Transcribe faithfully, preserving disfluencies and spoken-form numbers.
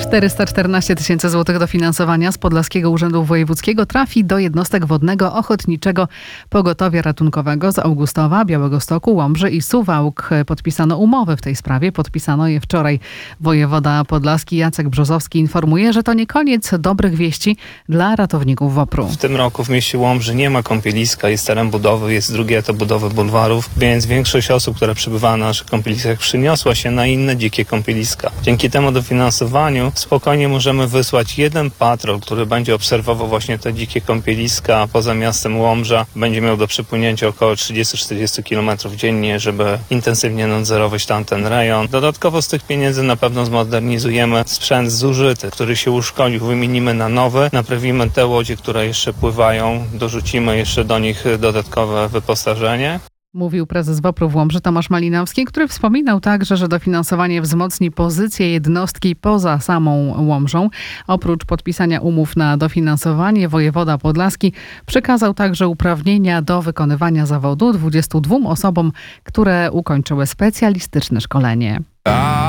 czterysta czternaście tysięcy złotych dofinansowania z Podlaskiego Urzędu Wojewódzkiego trafi do jednostek wodnego Ochotniczego Pogotowia Ratunkowego z Augustowa, Białegostoku, Łomży i Suwałk. Podpisano umowy w tej sprawie. Podpisano je wczoraj. Wojewoda podlaski Jacek Brzozowski informuje, że to nie koniec dobrych wieści dla ratowników WOPR-u. W tym roku w mieście Łomży nie ma kąpieliska, jest teren budowy, jest drugi etap budowy bulwarów, więc większość osób, która przebywała na naszych kąpieliskach, przyniosła się na inne dzikie kąpieliska. Dzięki temu dofinansowaniu spokojnie możemy wysłać jeden patrol, który będzie obserwował właśnie te dzikie kąpieliska poza miastem Łomża. Będzie miał do przepłynięcia około trzydzieści do czterdziestu kilometrów dziennie, żeby intensywnie nadzorować tamten rejon. Dodatkowo z tych pieniędzy na pewno zmodernizujemy sprzęt zużyty, który się uszkodził, wymienimy na nowy, naprawimy te łodzie, które jeszcze pływają, dorzucimy jeszcze do nich dodatkowe wyposażenie. Mówił prezes WOPR-u w Łomży Tomasz Malinowski, który wspominał także, że dofinansowanie wzmocni pozycję jednostki poza samą Łomżą. Oprócz podpisania umów na dofinansowanie wojewoda podlaski przekazał także uprawnienia do wykonywania zawodu dwudziestu dwóm osobom, które ukończyły specjalistyczne szkolenie.